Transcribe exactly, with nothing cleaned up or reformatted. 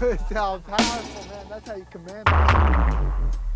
It's how powerful, man. That's how you command it.